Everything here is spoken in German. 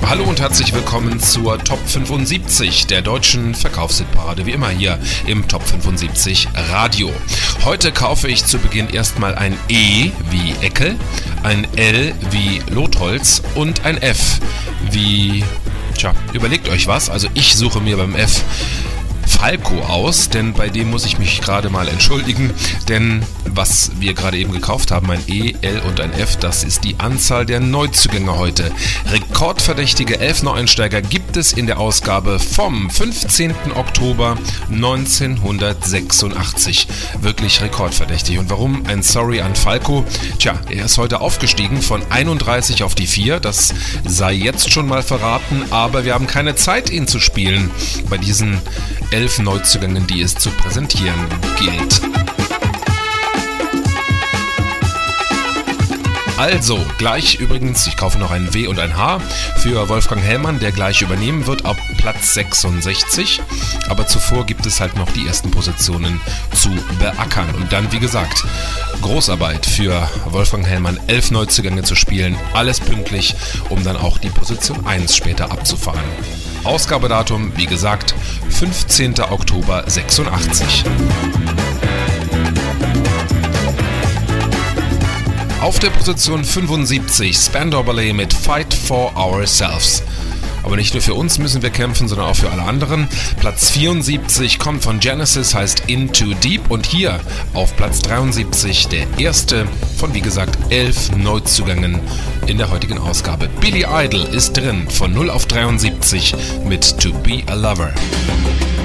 Hallo und herzlich willkommen zur Top 75 der deutschen Verkaufshitparade, wie immer hier im Top 75 Radio. Heute kaufe ich zu Beginn erstmal ein E wie Eckel, ein L wie Lotholz und ein F wie, überlegt euch was, also ich suche mir beim F Falco aus, denn bei dem muss ich mich gerade mal entschuldigen, denn was wir gerade eben gekauft haben, ein E, L und ein F, das ist die Anzahl der Neuzugänge heute. Rekordverdächtige 11 Neueinsteiger gibt es in der Ausgabe vom 15. Oktober 1986. Wirklich rekordverdächtig. Und warum ein Sorry an Falco? Er ist heute aufgestiegen von 31 auf die 4, das sei jetzt schon mal verraten, aber wir haben keine Zeit, ihn zu spielen bei diesen 11 Neuzugängen, die es zu präsentieren gilt. Also, gleich übrigens, ich kaufe noch ein W und ein H für Wolfgang Hellmann, der gleich übernehmen wird auf Platz 66. Aber zuvor gibt es halt noch die ersten Positionen zu beackern. Und dann, wie gesagt, Großarbeit für Wolfgang Hellmann, 11 Neuzugänge zu spielen. Alles pünktlich, um dann auch die Position 1 später abzufahren. Ausgabedatum, wie gesagt, 15. Oktober 86. Auf der Position 75 Spandau Ballet mit Fight for Ourselves. Aber nicht nur für uns müssen wir kämpfen, sondern auch für alle anderen. Platz 74 kommt von Genesis, heißt Into Deep. Und hier auf Platz 73 der erste von, wie gesagt, 11 Neuzugängen in der heutigen Ausgabe. Billy Idol ist drin von 0 auf 73 mit To Be a Lover.